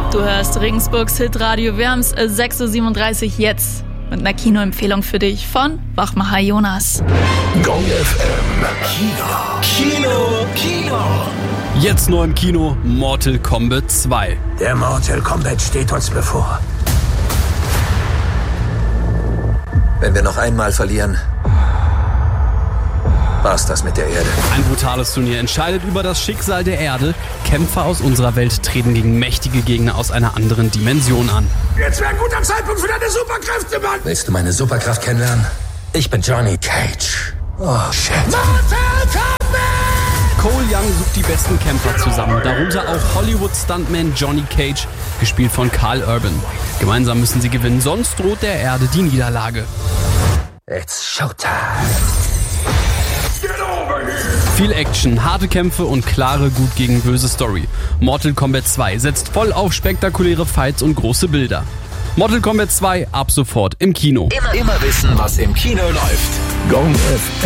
Du hörst Regensburgs Hitradio. Wir haben es 6.37 Uhr jetzt mit einer Kinoempfehlung für dich von Wachmacher Jonas. Gong FM. Kino. Jetzt neu im Kino Mortal Kombat 2. Der Mortal Kombat steht uns bevor. Wenn wir noch einmal verlieren, war's das mit der Erde. Ein brutales Turnier entscheidet über das Schicksal der Erde. Kämpfer aus unserer Welt treten gegen mächtige Gegner aus einer anderen Dimension an. Jetzt wäre ein guter Zeitpunkt für deine Superkräfte, Mann! Willst du meine Superkraft kennenlernen? Ich bin Johnny Cage. Oh, shit. Mortal Kombat! Cole Young sucht die besten Kämpfer zusammen, darunter auch Hollywood-Stuntman Johnny Cage, gespielt von Karl Urban. Gemeinsam müssen sie gewinnen, sonst droht der Erde die Niederlage. It's showtime. Viel Action, harte Kämpfe und klare Gut gegen böse Story. Mortal Kombat 2 setzt voll auf spektakuläre Fights und große Bilder. Mortal Kombat 2 ab sofort im Kino. Immer wissen, was im Kino läuft. Gong FM.